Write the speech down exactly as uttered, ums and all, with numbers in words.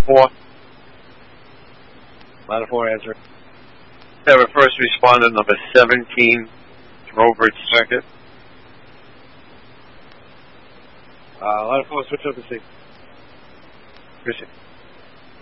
four. Ladder four, answer. Have a first responder number seventeen, Trowbridge Circuit. Uh, ladder four, switch up to C. Appreciate it.